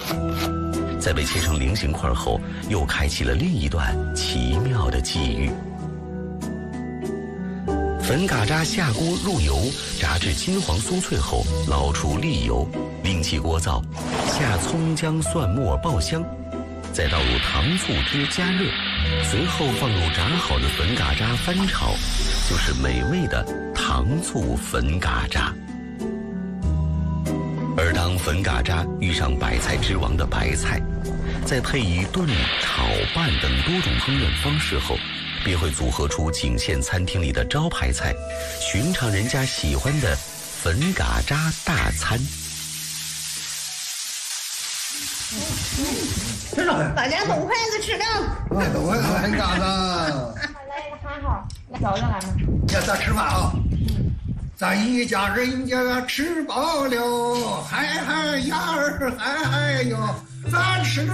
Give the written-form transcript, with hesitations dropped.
在被切成菱形块后，又开启了另一段奇妙的际遇。粉嘎扎下锅入油，炸至金黄酥脆后，捞出沥油，另起锅灶，下葱姜蒜末爆香，再倒入糖醋汁加热，随后放入炸好的粉嘎扎翻炒，就是美味的糖醋粉嘎扎。而当粉嘎扎遇上白菜之王的白菜，再配以炖、炒、拌等多种烹饪方式后，便会组合出景县餐厅里的招牌菜，寻常人家喜欢的粉嘎扎大餐。 吃了，大家动筷子吃了。 动筷子粉嘎扎。 来一个喊号，来找着俺们。 要咱吃饭啊！咱一家人家吃饱了，嗨嗨呀儿嗨嗨哟，咱吃